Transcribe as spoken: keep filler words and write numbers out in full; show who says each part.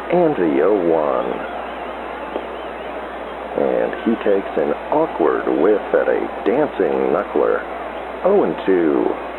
Speaker 1: and the oh one. And he takes an awkward whiff at a dancing knuckler. oh and two.